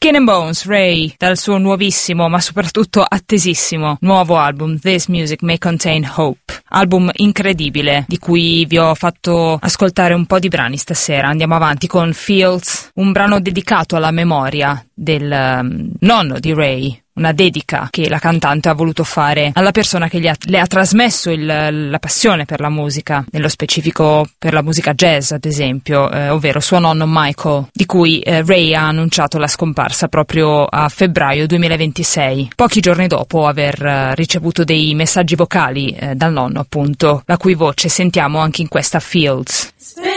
Skin and Bones, Ray, dal suo nuovissimo ma soprattutto attesissimo nuovo album This Music May Contain Hope, album incredibile di cui vi ho fatto ascoltare un po' di brani stasera. Andiamo avanti con Fields, un brano dedicato alla memoria del nonno di Ray, una dedica che la cantante ha voluto fare alla persona che le ha trasmesso la passione per la musica, nello specifico per la musica jazz ad esempio, ovvero suo nonno Michael, di cui Ray ha annunciato la scomparsa proprio a febbraio 2026, pochi giorni dopo aver ricevuto dei messaggi vocali dal nonno, appunto, la cui voce sentiamo anche in questa Fields.